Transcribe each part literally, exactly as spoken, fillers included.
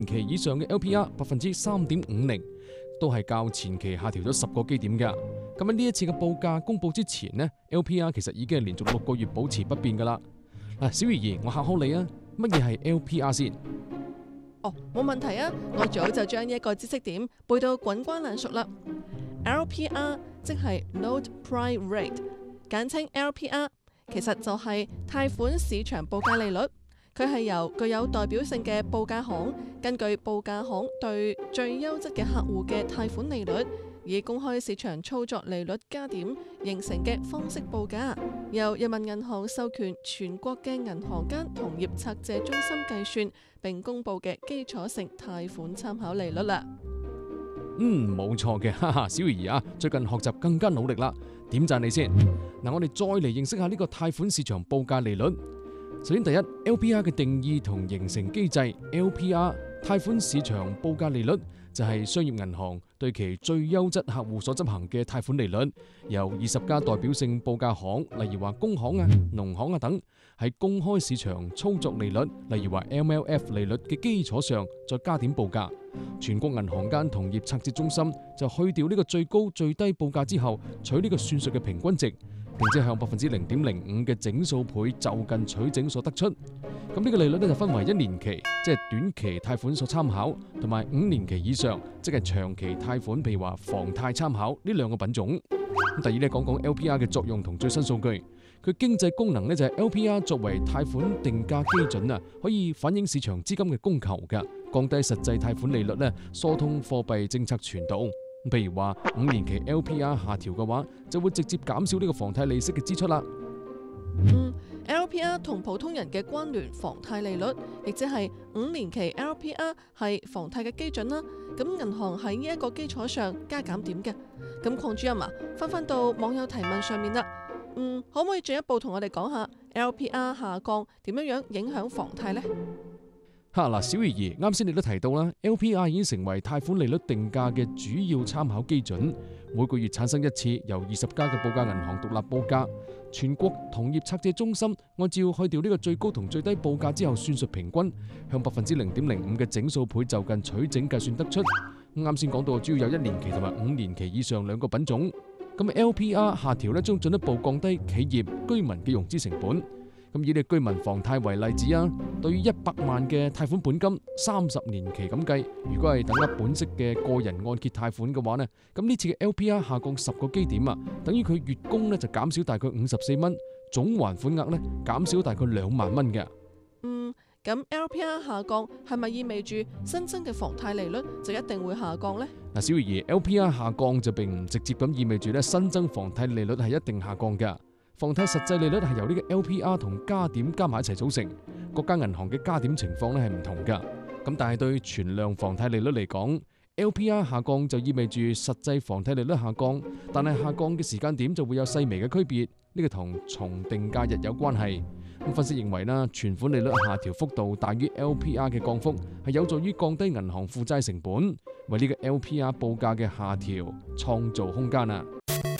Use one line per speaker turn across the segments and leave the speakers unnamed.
期以上嘅 L P R 百分之三點五零，都係較前期下調咗十個基點㗎。咁喺呢一次嘅報價公佈之前呢 L P R 其實已經係連續六個月保持不變㗎啦。嗱，小魚兒，我考考你啊，乜嘢係 L P R 先？
哦，冇問題啊！我早就將呢一個知識點背到滾瓜爛熟啦。L P R 即係 Note Prime Rate， 簡稱 L P R， 其實就係貸款市場報價利率。佢係由具有代表性嘅報價行根據報價行對最優質嘅客戶嘅貸款利率，以公開市場操作利率加點形成嘅方式報價，由人民銀行授權全國嘅銀行間同業拆借中心計算並公佈嘅基礎性貸款參考利率啦。
嗯，冇錯嘅，哈哈，小魚兒啊，最近學習更加努力啦，點讚你先。嗱，我哋再嚟認識下呢個貸款市場報價利率。首先第一 ，L P R 嘅定義同形成機制 ，L P R 貸款市場報價利率就係商業銀行對其最優質客戶所執行嘅貸款利率，由二十家代表性報價行，例如話工行啊、農行啊等，喺公開市場操作利率，例如話 M L F 利率嘅基礎上再加點報價。全國銀行間同業拆借中心就去掉呢個最高最低報價之後，取呢個算術嘅平均值，並且向百分之零點零五嘅整數倍就近取整所得出。咁呢個利率咧就分為一年期，即係短期貸款所參考，同埋五年期以上，即係長期貸款，譬如話房貸參考呢兩個品種。咁第二咧講講 L P R 嘅作用同最新數據。佢經濟功能咧就係 L P R 作為貸款定價基準啊，可以反映市場資金嘅供求嘅，降低實際貸款利率咧，疏通貨幣政策傳導。譬如話五年期 L P R 下調嘅話，就會直接減少呢個房貸利息嘅支出啦。
嗯 ，L P R 同普通人嘅關聯房貸利率，亦即係五年期 L P R 係房貸嘅基準啦。咁銀行喺呢一個基礎上加減點嘅。咁鄺主任啊，翻返到網友提問上面啦。嗯，可唔可以進一步同我哋講下 L P R 下降點樣樣影響房貸呢？
哈嗱，小魚兒，啱先你都提到啦 ，L P R 已經成為貸款利率定價嘅主要參考基準，每個月產生一次，由二十家嘅報價銀行獨立報價，全國同業拆借中心按照去掉呢個最高同最低報價之後算術平均，向百分之零點零五嘅整數倍就近取整計算得出。啱先講到主要有一年期同埋五年期以上兩個品種。咁 L P R 下調咧，將進一步降低企業居民嘅融資成本。咁以你居民房貸為例子啊，對於一百萬嘅貸款本金，三十年期咁計，如果係等額本息嘅個人按揭貸款嘅話呢，咁呢次嘅 L P R 下降十個基點啊，等於佢月供呢就減少大概五十四蚊，總還款額呢減少大概兩萬蚊嘅。
嗯，咁 L P R 下降係咪意味住新增嘅房貸利率就一定會下降呢？
嗱，小魚兒 L P R 下降就並唔直接咁意味住咧新增房貸利率係一定下降嘅。房貸實際利率係由呢個 L P R 同加點加埋一齊組成，各家銀行嘅加點情況咧係唔同噶。咁但係對存量房貸利率嚟講 ，L P R 下降就意味住實際房貸利率下降，但係下降嘅時間點就會有細微嘅區別。呢個同從定價日有關係。咁分析認為啦，存款利率下調幅度大於 L P R 嘅降幅，係有助於降低銀行負債成本，為呢個 L P R 報價嘅下調創造空間啊！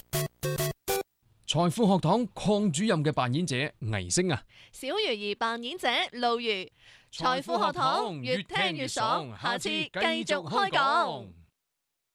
財富學堂鄺主任嘅扮演者倪星啊，
小魚兒扮演者露如。財富學堂越聽越爽，下次繼續開講。